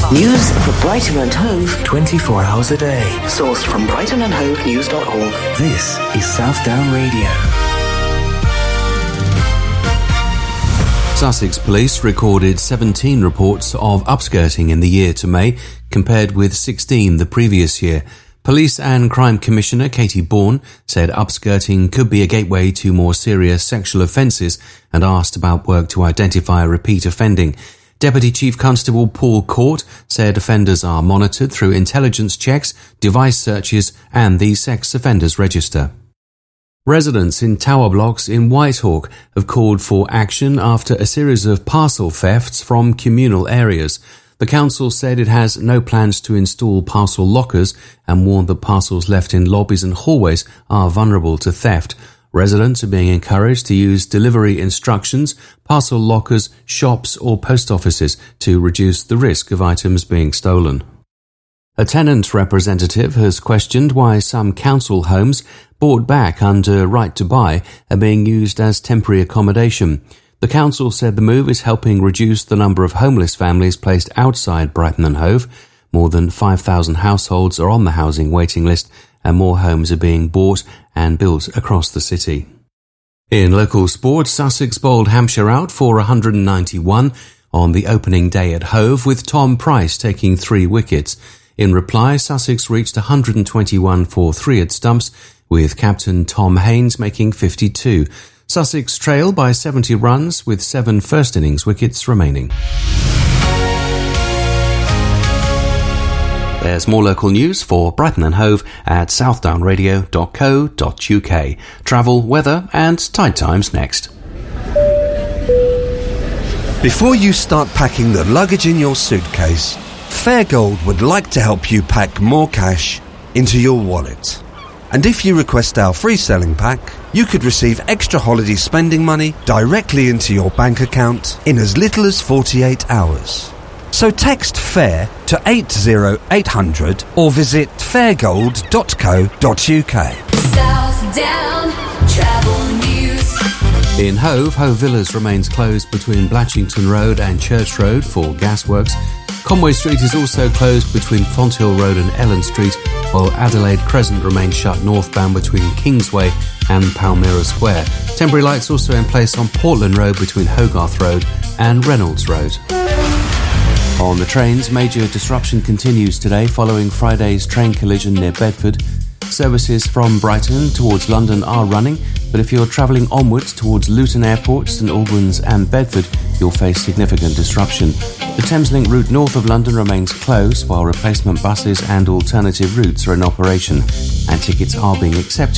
News for Brighton and Hove 24 hours a day. Sourced from brightonandhovenews.org. This is Southdown Radio. Sussex Police recorded 17 reports of upskirting in the year to May, compared with 16 the previous year. Police and Crime Commissioner Katie Bourne said upskirting could be a gateway to more serious sexual offences and asked about work to identify repeat offending. Deputy Chief Constable Paul Court said offenders are monitored through intelligence checks, device searches and the Sex Offenders Register. Residents in tower blocks in Whitehawk have called for action after a series of parcel thefts from communal areas. The council said it has no plans to install parcel lockers and warned that parcels left in lobbies and hallways are vulnerable to theft. Residents are being encouraged to use delivery instructions, parcel lockers, shops or post offices to reduce the risk of items being stolen. A tenant representative has questioned why some council homes bought back under Right to Buy are being used as temporary accommodation. The council said the move is helping reduce the number of homeless families placed outside Brighton and Hove. More than 5,000 households are on the housing waiting list and more homes are being bought and built across the city. In local sport, Sussex bowled Hampshire out for 191 on the opening day at Hove, with Tom Price taking 3 wickets. In reply, Sussex reached 121 for 3 at stumps, with captain Tom Haynes making 52. Sussex trail by 70 runs with 7 first innings wickets remaining. There's more local news for Brighton and Hove at southdownradio.co.uk. Travel, weather and tide times next. Before you start packing the luggage in your suitcase, Fairgold would like to help you pack more cash into your wallet. And if you request our free selling pack, you could receive extra holiday spending money directly into your bank account in as little as 48 hours. So text FAIR to 80800 or visit fairgold.co.uk. Southdown Travel News. In Hove, Hove Villas remains closed between Blatchington Road and Church Road for gasworks. Conway Street is also closed between Fonthill Road and Ellen Street, while Adelaide Crescent remains shut northbound between Kingsway and Palmyra Square. Temporary lights also in place on Portland Road between Hogarth Road and Reynolds Road. On the trains, major disruption continues today following Friday's train collision near Bedford. Services from Brighton towards London are running, but if you're travelling onwards towards Luton Airport, St Albans and Bedford, you'll face significant disruption. The Thameslink route north of London remains closed, while replacement buses and alternative routes are in operation, and tickets are being accepted